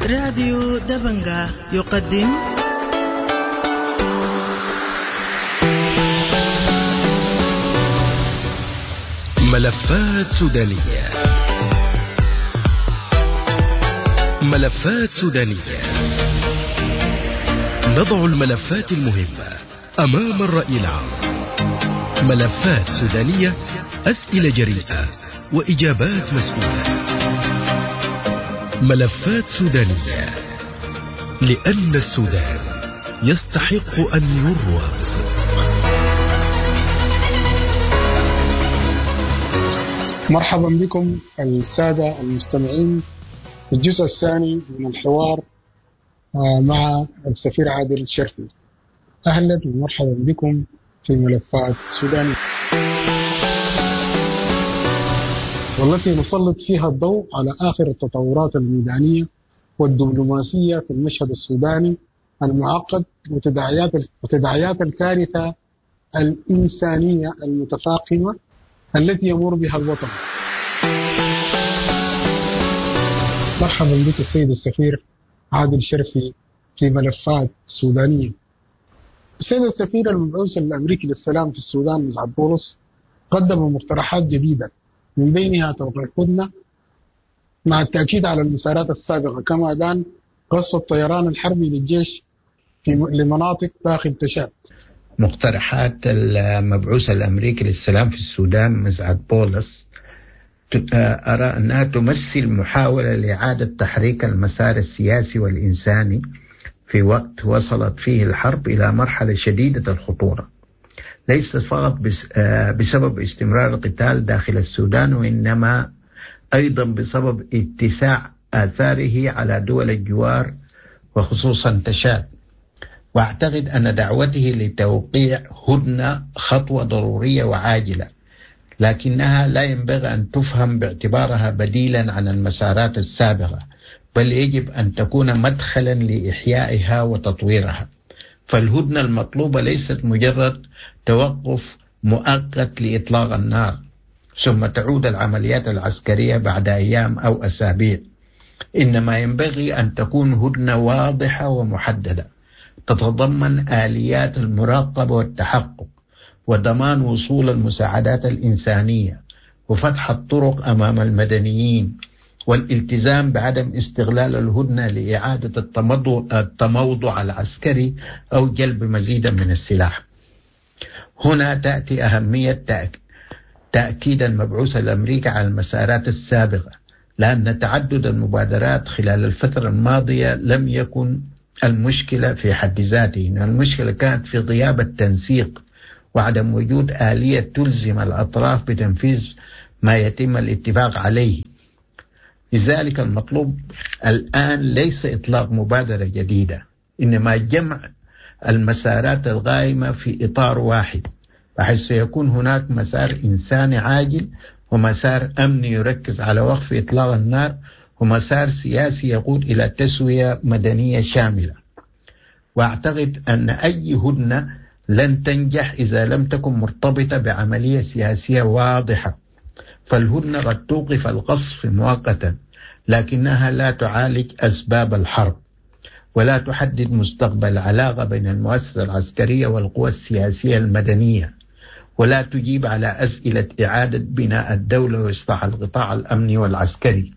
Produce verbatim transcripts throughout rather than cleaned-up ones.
راديو دبنجا يقدم ملفات سودانية. ملفات سودانية، نضع الملفات المهمة أمام الرأي العام. ملفات سودانية، أسئلة جريئة وإجابات مسؤولة. ملفات سودانية، لأن السودان يستحق أن يروى بصدق. مرحبا بكم السادة المستمعين في الجزء الثاني من الحوار مع السفير عادل الشرفي. أهلا ومرحبا بكم في ملفات سودانية، والتي نسلط فيها الضوء على آخر التطورات الميدانية والدبلوماسية في المشهد السوداني المعقد وتداعيات وتداعيات الكارثة الإنسانية المتفاقمة التي يمر بها الوطن. مرحبا بك السيد السفير عادل شرفي في ملفات سودانية. السيد السفير، المبعوث الأمريكي للسلام في السودان مسعد بولس قدم مقترحات جديدة، من بينها توقيع هدنة مع التأكيد على المسارات السابقة، كما دان قصف الطيران الحربي للجيش في لمناطق داخل تشاد. مقترحات المبعوث الأمريكي للسلام في السودان مسعد بولس أرى أنها تمثل محاولة لإعادة تحريك المسار السياسي والإنساني في وقت وصلت فيه الحرب إلى مرحلة شديدة الخطورة، ليس فقط بسبب استمرار القتال داخل السودان، وإنما أيضا بسبب اتساع آثاره على دول الجوار وخصوصا تشاد. وأعتقد أن دعوته لتوقيع هدنة خطوة ضرورية وعاجلة، لكنها لا ينبغي أن تفهم باعتبارها بديلا عن المسارات السابقة، بل يجب أن تكون مدخلا لإحيائها وتطويرها. فالهدنة المطلوبة ليست مجرد توقف مؤقت لإطلاق النار ثم تعود العمليات العسكرية بعد أيام أو أسابيع، إنما ينبغي أن تكون هدنة واضحة ومحددة تتضمن آليات المراقبة والتحقق وضمان وصول المساعدات الإنسانية وفتح الطرق أمام المدنيين، والالتزام بعدم استغلال الهدنة لإعادة التموضع العسكري أو جلب مزيدا من السلاح. هنا تأتي أهمية تأكيد المبعوث الأمريكي على المسارات السابقة، لأن تعدد المبادرات خلال الفترة الماضية لم يكن المشكلة في حد ذاته، إن المشكلة كانت في غياب التنسيق وعدم وجود آلية تلزم الأطراف بتنفيذ ما يتم الاتفاق عليه. لذلك المطلوب الآن ليس إطلاق مبادرة جديدة، إنما جمع المسارات الغائمة في إطار واحد، بحيث سيكون هناك مسار إنساني عاجل، ومسار أمني يركز على وقف إطلاق النار، ومسار سياسي يقود إلى تسوية مدنية شاملة. وأعتقد أن أي هدنة لن تنجح إذا لم تكن مرتبطة بعملية سياسية واضحة. فالهدنة قد توقف القصف مؤقتا، لكنها لا تعالج أسباب الحرب، ولا تحدد مستقبل العلاقة بين المؤسسة العسكرية والقوى السياسية المدنية، ولا تجيب على أسئلة إعادة بناء الدولة وإصلاح القطاع الأمني والعسكري.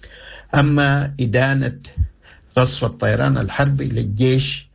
أما إدانة قصف الطيران الحربي للجيش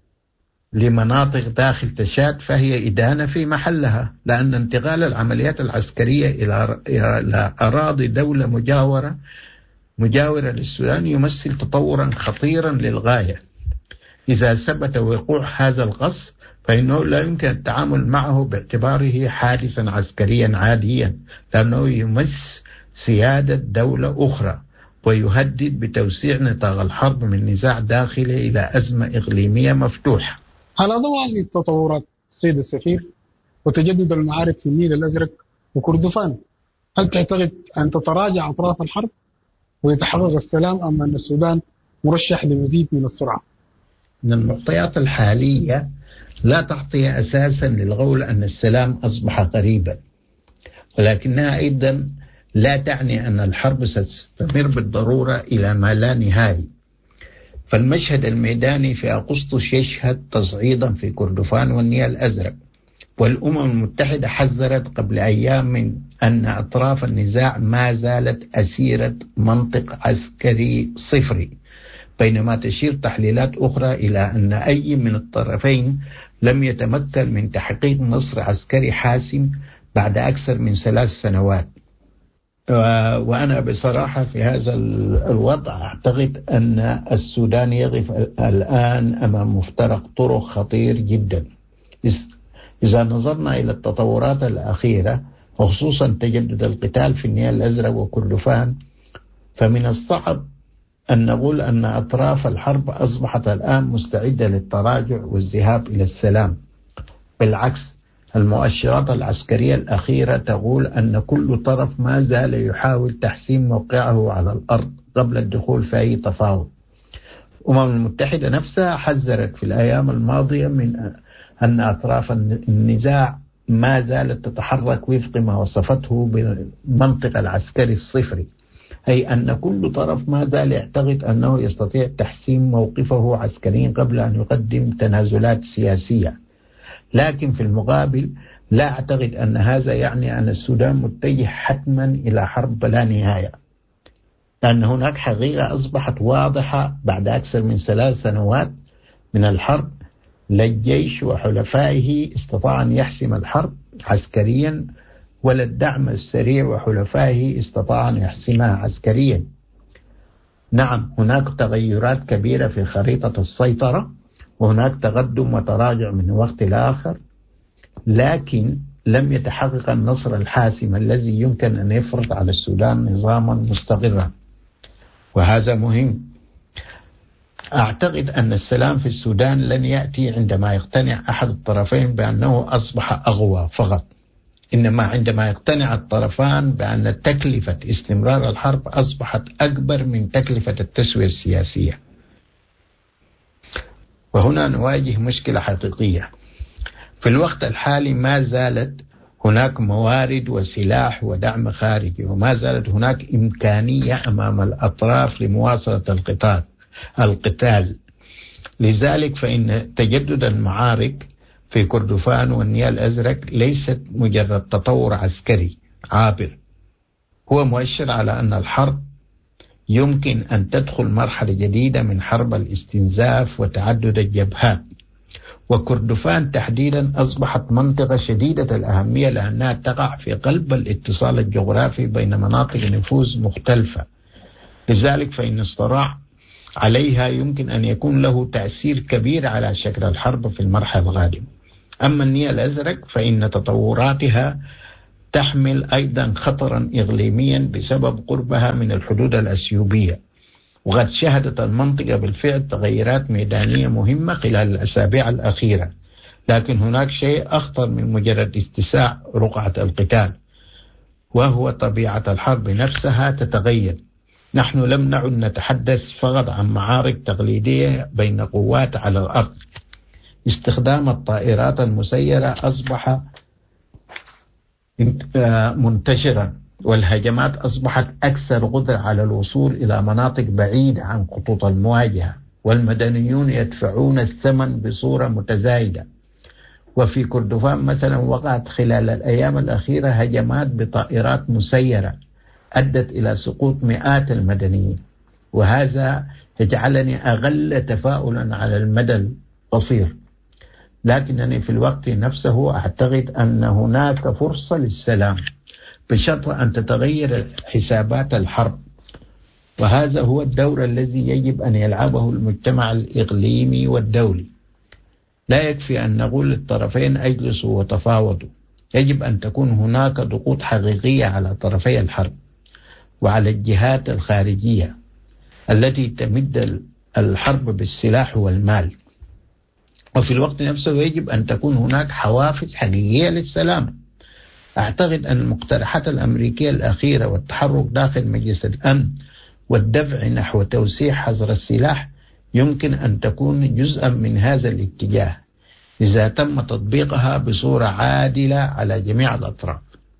لمناطق داخل تشاد فهي إدانة في محلها، لأن انتقال العمليات العسكرية إلى أراضي دولة مجاورة مجاورة للسودان يمثل تطورا خطيرا للغاية. إذا ثبت وقوع هذا القصف فإنه لا يمكن التعامل معه باعتباره حادثا عسكريا عاديا، لأنه يمس سيادة دولة أخرى ويهدد بتوسيع نطاق الحرب من نزاع داخلي إلى أزمة إقليمية مفتوحة. على ضوء هذه التطورات سيد السفير وتجدد المعارك في النيل الأزرق وكردفان، هل تعتقد أن تتراجع أطراف الحرب ويتحقق السلام، أم أن السودان مرشح لمزيد من الصراع؟ من المعطيات الحالية لا تعطي أساسا للقول أن السلام أصبح قريبا، ولكنها أيضا لا تعني أن الحرب ستستمر بالضرورة إلى ما لا نهاية. فالمشهد الميداني في أغسطس يشهد تصعيدا في كردفان والنيل الأزرق، والأمم المتحدة حذرت قبل أيام من أن أطراف النزاع ما زالت أسيرة منطق عسكري صفري، بينما تشير تحليلات أخرى إلى أن أي من الطرفين لم يتمكن من تحقيق نصر عسكري حاسم بعد أكثر من ثلاث سنوات. وأنا بصراحة في هذا الوضع أعتقد أن السودان يقف الآن أمام مفترق طرق خطير جدا. إذا نظرنا إلى التطورات الأخيرة وخصوصا تجدد القتال في النيل الأزرق وكردفان، فمن الصعب أن نقول أن أطراف الحرب أصبحت الآن مستعدة للتراجع والذهاب إلى السلام. بالعكس، المؤشرات العسكرية الأخيرة تقول أن كل طرف ما زال يحاول تحسين موقعه على الأرض قبل الدخول في أي تفاوض. الأمم المتحدة نفسها حذرت في الأيام الماضية من أن أطراف النزاع ما زالت تتحرك وفق ما وصفته بالمنطق العسكري الصفري، أي أن كل طرف ما زال يعتقد أنه يستطيع تحسين موقفه عسكريا قبل أن يقدم تنازلات سياسية. لكن في المقابل لا أعتقد أن هذا يعني أن السودان متجه حتما إلى حرب بلا نهاية، لأن هناك حقيقة أصبحت واضحة بعد أكثر من ثلاث سنوات من الحرب. لا الجيش وحلفائه استطاع أن يحسم الحرب عسكريا، ولا الدعم السريع وحلفائه استطاع أن يحسمها عسكريا. نعم، هناك تغيرات كبيرة في خريطة السيطرة، وهناك تقدم وتراجع من وقت لآخر، لكن لم يتحقق النصر الحاسم الذي يمكن أن يفرض على السودان نظاما مستقرا، وهذا مهم. أعتقد أن السلام في السودان لن يأتي عندما يقتنع أحد الطرفين بأنه أصبح أقوى فقط، إنما عندما يقتنع الطرفان بأن تكلفة استمرار الحرب أصبحت أكبر من تكلفة التسوية السياسية. وهنا نواجه مشكلة حقيقية. في الوقت الحالي ما زالت هناك موارد وسلاح ودعم خارجي، وما زالت هناك إمكانية أمام الأطراف لمواصلة القتال القتال لذلك فإن تجدد المعارك في كردفان والنيل الأزرق ليست مجرد تطور عسكري عابر، هو مؤشر على أن الحرب يمكن أن تدخل مرحلة جديدة من حرب الاستنزاف وتعدد الجبهات. وكردفان تحديدا أصبحت منطقة شديدة الأهمية لأنها تقع في قلب الاتصال الجغرافي بين مناطق نفوذ مختلفة، لذلك فإن الصراع عليها يمكن أن يكون له تأثير كبير على شكل الحرب في المرحلة القادمة. أما النيل الأزرق فإن تطوراتها تحمل أيضا خطرا إقليميا بسبب قربها من الحدود الأثيوبية، وقد شهدت المنطقة بالفعل تغيرات ميدانية مهمة خلال الأسابيع الأخيرة. لكن هناك شيء أخطر من مجرد اتساع رقعة القتال، وهو طبيعة الحرب نفسها تتغير. نحن لم نعد نتحدث فقط عن معارك تقليدية بين قوات على الأرض. استخدام الطائرات المسيرة أصبح منتشرا، والهجمات أصبحت أكثر قدرة على الوصول إلى مناطق بعيدة عن خطوط المواجهة، والمدنيون يدفعون الثمن بصورة متزايدة. وفي كردفان مثلا وقعت خلال الأيام الأخيرة هجمات بطائرات مسيرة أدت إلى سقوط مئات المدنيين، وهذا يجعلني أقل تفاؤلا على المدى القصير. لكنني في الوقت نفسه أعتقد أن هناك فرصة للسلام بشرط أن تتغير حسابات الحرب، وهذا هو الدور الذي يجب أن يلعبه المجتمع الإقليمي والدولي. لا يكفي أن نقول للطرفين اجلسوا وتفاوضوا، يجب أن تكون هناك ضغوط حقيقية على طرفي الحرب وعلى الجهات الخارجية التي تمد الحرب بالسلاح والمال. وفي الوقت نفسه يجب أن تكون هناك حوافز حقيقية للسلام. أعتقد أن المقترحات الأمريكية الأخيرة والتحرك داخل مجلس الأمن والدفع نحو توسيع حظر السلاح يمكن أن تكون جزءا من هذا الاتجاه إذا تم تطبيقها بصورة عادلة على جميع الأطراف.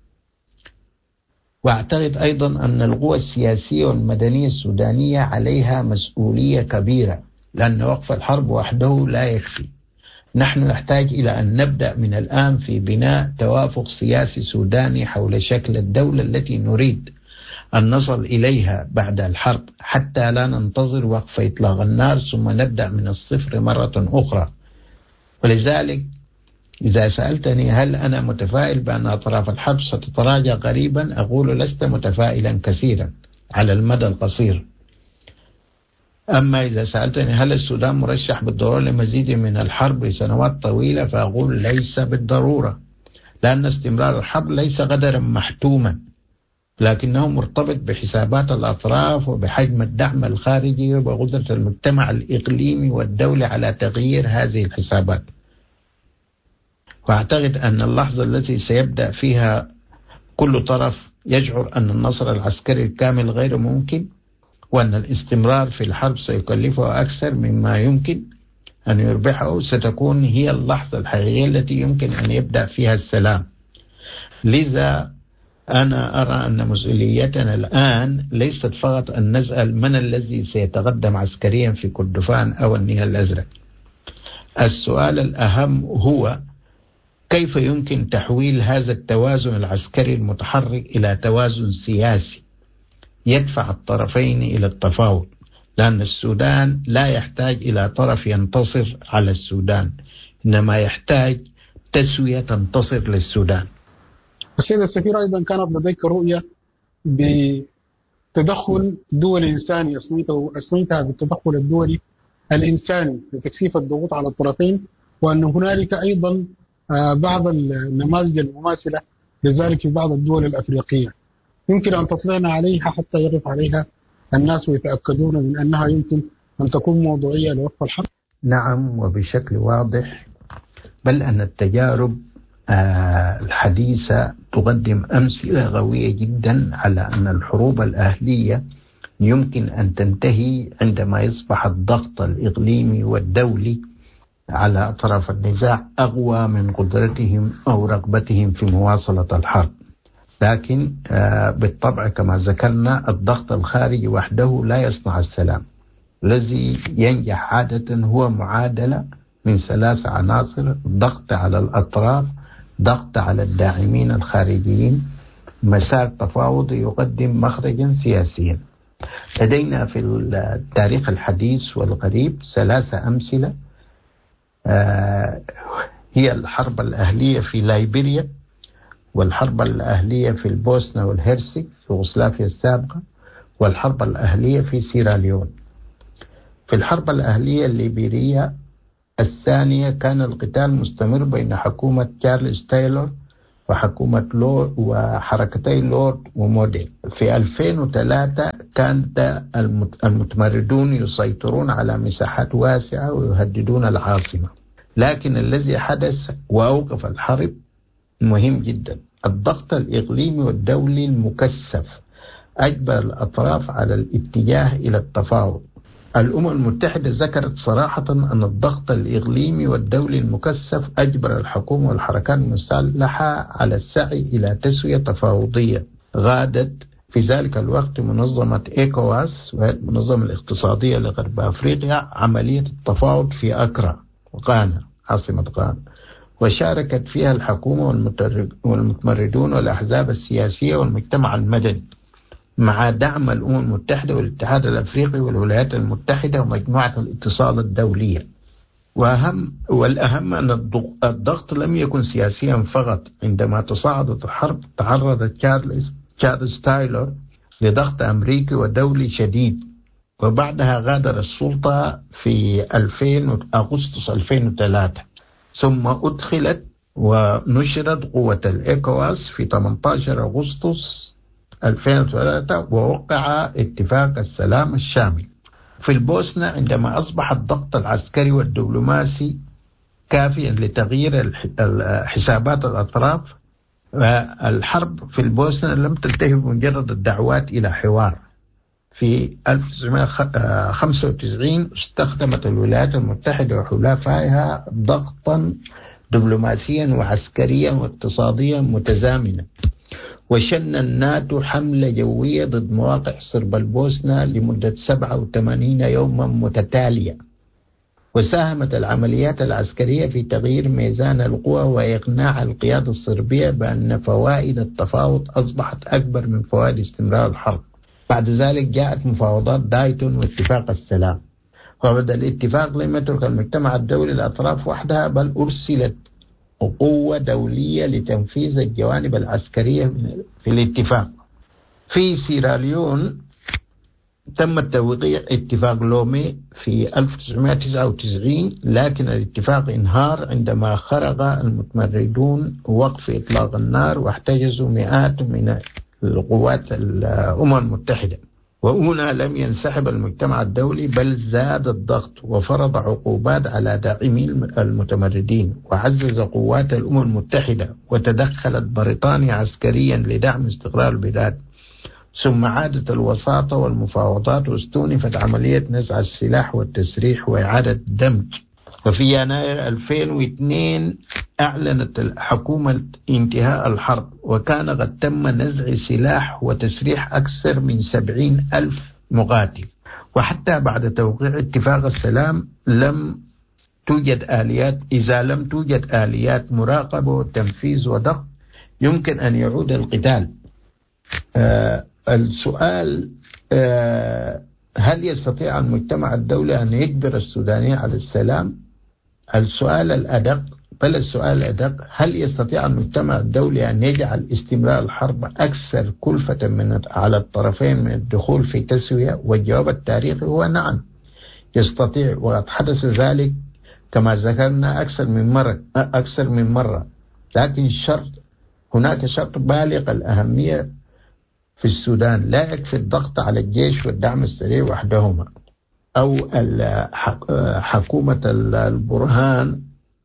وأعتقد أيضا أن القوى السياسية والمدنية السودانية عليها مسؤولية كبيرة لأن وقف الحرب وحده لا يكفي. نحن نحتاج إلى أن نبدأ من الآن في بناء توافق سياسي سوداني حول شكل الدولة التي نريد أن نصل إليها بعد الحرب، حتى لا ننتظر وقف إطلاق النار ثم نبدأ من الصفر مرة أخرى. ولذلك إذا سألتني هل أنا متفائل بأن أطراف الحرب ستتراجع قريبا، أقول لست متفائلا كثيرا على المدى القصير. أما إذا سألتني هل السودان مرشح بالضرورة لمزيد من الحرب لسنوات طويلة، فأقول ليس بالضرورة، لأن استمرار الحرب ليس قدرا محتوما، لكنه مرتبط بحسابات الأطراف وبحجم الدعم الخارجي وقدرة المجتمع الإقليمي والدولي على تغيير هذه الحسابات. وأعتقد أن اللحظة التي سيبدأ فيها كل طرف يشعر أن النصر العسكري الكامل غير ممكن، وأن الاستمرار في الحرب سيكلفه أكثر مما يمكن أن يربحه، ستكون هي اللحظة الحقيقية التي يمكن أن يبدأ فيها السلام. لذا أنا أرى أن مسؤوليتنا الآن ليست فقط أن نسأل من الذي سيتقدم عسكريا في كردفان أو النيل الأزرق. السؤال الأهم هو كيف يمكن تحويل هذا التوازن العسكري المتحرك إلى توازن سياسي يدفع الطرفين إلى التفاوض، لأن السودان لا يحتاج إلى طرف ينتصر على السودان، إنما يحتاج تسوية تنتصر للسودان. السيد السفير، أيضا كانت لديك رؤية بتدخل دولي إنساني أسميتها بالتدخل الدولي الإنساني لتكثيف الضغوط على الطرفين، وأن هنالك أيضا بعض النماذج المماثلة لذلك في بعض الدول الأفريقية. يمكن أن تطلعنا عليها حتى يقف عليها الناس ويتأكدون من أنها يمكن أن تكون موضوعية لوقف الحرب؟ نعم، وبشكل واضح، بل أن التجارب الحديثة تقدم أمثلة قوية جدا على أن الحروب الأهلية يمكن أن تنتهي عندما يصبح الضغط الإقليمي والدولي على أطراف النزاع أقوى من قدرتهم أو رغبتهم في مواصلة الحرب. لكن بالطبع كما ذكرنا الضغط الخارجي وحده لا يصنع السلام. الذي ينجح عادة هو معادلة من ثلاث عناصر: ضغط على الأطراف، ضغط على الداعمين الخارجيين، مسار تفاوضي يقدم مخرجا سياسيا. لدينا في التاريخ الحديث والقريب ثلاثة أمثلة، هي الحرب الأهلية في ليبيريا، والحرب الأهلية في البوسنة والهرسك في يوغوسلافيا السابقة، والحرب الأهلية في سيراليون. في الحرب الأهلية الليبيرية الثانية كان القتال مستمر بين حكومة تشارلز تايلور وحكومة لورد وحركتي لورد وموديل. في ألفين وثلاثة كان المتمردون يسيطرون على مساحات واسعة ويهددون العاصمة. لكن الذي حدث وأوقف الحرب مهم جدا: الضغط الإقليمي والدولي المكثف أجبر الأطراف على الاتجاه إلى التفاوض. الأمم المتحدة ذكرت صراحة أن الضغط الإقليمي والدولي المكثف أجبر الحكومة والحركات المسلحة على السعي إلى تسوية تفاوضية. غادت في ذلك الوقت منظمة إيكواس والمنظمة الاقتصادية لغرب أفريقيا عملية التفاوض في أكرا وغانا عاصمة غانا، وشاركت فيها الحكومة والمتمردون والأحزاب السياسية والمجتمع المدني مع دعم الأمم المتحدة والاتحاد الأفريقي والولايات المتحدة ومجموعة الاتصال الدولية. وأهم والأهم أن الضغط لم يكن سياسيا فقط. عندما تصاعدت الحرب تعرض تشارلز تشارلز تايلور لضغط أمريكي ودولي شديد، وبعدها غادر السلطة في ألفين أغسطس ألفين وثلاثة، ثم أدخلت ونشرت قوة الإيكواس في ثمانية عشر أغسطس ألفين وثلاثة ووقع اتفاق السلام الشامل. في البوسنة عندما أصبح الضغط العسكري والدبلوماسي كافيا لتغيير حسابات الأطراف، الحرب في البوسنة لم تنتهي بمجرد الدعوات إلى حوار. في ألف وتسعمائة وخمسة وتسعين استخدمت الولايات المتحدة وحلفائها ضغطا دبلوماسيا وعسكريا واقتصاديا متزامنا، وشن الناتو حملة جوية ضد مواقع صرب البوسنة لمدة سبعة وثمانين يوما متتالية. وساهمت العمليات العسكرية في تغيير ميزان القوى وإقناع القيادة الصربية بأن فوائد التفاوض أصبحت أكبر من فوائد استمرار الحرب. بعد ذلك جاءت مفاوضات دايتون واتفاق السلام، وبدأ الاتفاق لم يترك المجتمع الدولي الأطراف وحدها، بل أرسلت قوة دولية لتنفيذ الجوانب العسكرية في الاتفاق. في سيراليون تم توقيع اتفاق لومي في ألف وتسعمائة وتسعة وتسعين، لكن الاتفاق انهار عندما خرج المتمردون وقف إطلاق النار واحتجزوا مئات من القوات الأمم المتحدة. وهنا لم ينسحب المجتمع الدولي، بل زاد الضغط وفرض عقوبات على داعمي المتمردين، وعزز قوات الأمم المتحدة، وتدخلت بريطانيا عسكريا لدعم استقرار البلاد. ثم عادت الوساطة والمفاوضات، واستونفت عملية نزع السلاح والتسريح وإعادة الدمج. وفي يناير ألفين واثنين أعلنت الحكومة انتهاء الحرب، وكان قد تم نزع سلاح وتسريح أكثر من سبعين ألف مقاتل. وحتى بعد توقيع اتفاق السلام لم توجد آليات إذا لم توجد آليات مراقبة وتنفيذ وضغط يمكن أن يعود القتال. آه السؤال آه هل يستطيع المجتمع الدولي أن يجبر السودانيين على السلام؟ السؤال الأدق بل السؤال الأدق هل يستطيع المجتمع الدولي أن يجعل استمرار الحرب أكثر كلفة من على الطرفين من الدخول في تسوية؟ والجواب التاريخي هو نعم يستطيع، وقد حدث ذلك كما ذكرنا أكثر من مرة أكثر من مرة لكن شرط هناك شرط بالغ الأهمية في السودان: لا يكفي الضغط على الجيش والدعم السريع وحدهما، أو حكومة البرهان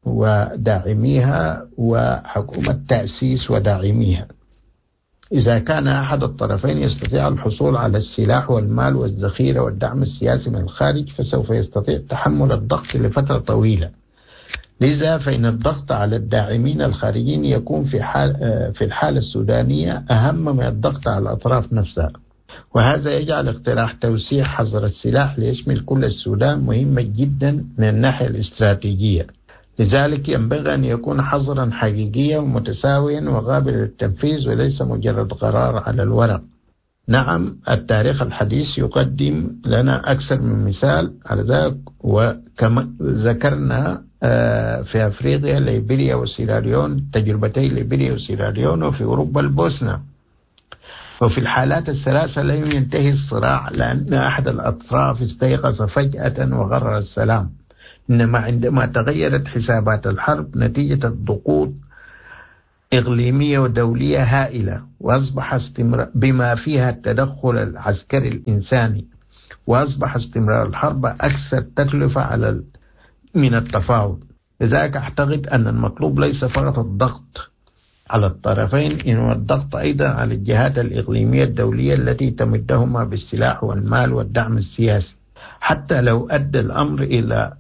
وداعميها وحكومة تأسيس وداعميها. إذا كان أحد الطرفين يستطيع الحصول على السلاح والمال والذخيرة والدعم السياسي من الخارج، فسوف يستطيع تحمل الضغط لفترة طويلة. لذا فإن الضغط على الداعمين الخارجيين يكون في حال في الحالة السودانية أهم من الضغط على الأطراف نفسها، وهذا يجعل اقتراح توسيع حظر السلاح ليشمل كل السودان مهمة جدا من الناحية الاستراتيجية. لذلك ينبغي أن يكون حظرا حقيقيا ومتساويا وقابل للتنفيذ، وليس مجرد قرار على الورق. نعم التاريخ الحديث يقدم لنا أكثر من مثال على ذلك، وكما ذكرنا في أفريقيا ليبيريا وسيراليون، تجربتي ليبيريا وسيراليون، وفي أوروبا البوسنة. وفي الحالات الثلاثة لم ينتهي الصراع لأن أحد الأطراف استيقظ فجأة وقرر السلام، إنما عندما تغيرت حسابات الحرب نتيجة الضغوط إقليمية ودولية هائلة، وأصبح استمرار بما فيها التدخل العسكري الإنساني، وأصبح استمرار الحرب أكثر تكلفة على من التفاوض. لذلك أعتقد أن المطلوب ليس فقط الضغط على الطرفين، إنما الضغط أيضا على الجهات الإقليمية الدولية التي تمدهما بالسلاح والمال والدعم السياسي، حتى لو أدى الأمر إلى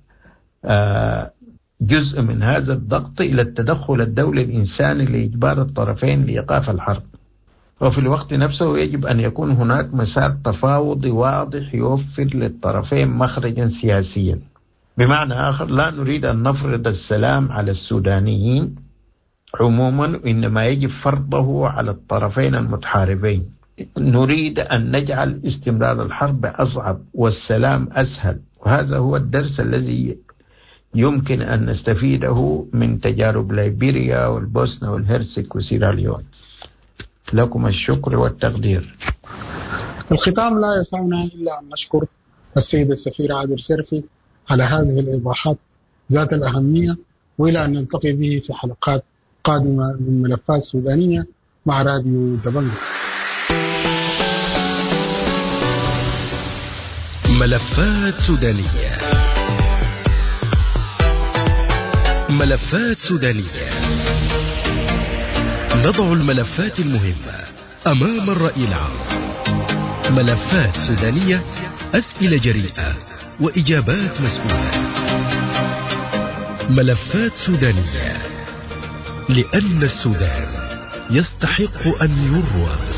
جزء من هذا الضغط إلى التدخل الدولي الإنساني لإجبار الطرفين لإيقاف الحرب. وفي الوقت نفسه يجب أن يكون هناك مسار تفاوضي واضح يوفر للطرفين مخرجا سياسيا. بمعنى آخر، لا نريد أن نفرض السلام على السودانيين عموما، إنما يجب فرضه على الطرفين المتحاربين. نريد أن نجعل استمرار الحرب أصعب والسلام أسهل، وهذا هو الدرس الذي يمكن أن نستفيده من تجارب ليبيريا والبوسنة والهرسك وسيراليون. لكم الشكر والتقدير. الختام لا يسعنا إلا أن نشكر السيد السفير عادل شرفي على هذه الإيضاحات ذات الأهمية، وإلى أن نلتقي به في حلقات قادمة من ملفات سودانية مع راديو دبنجة. ملفات سودانية ملفات سودانية نضع الملفات المهمة أمام الرأي العام. ملفات سودانية، أسئلة جريئة وإجابات مسؤولة. ملفات سودانية، لأن السودان يستحق أن يروى.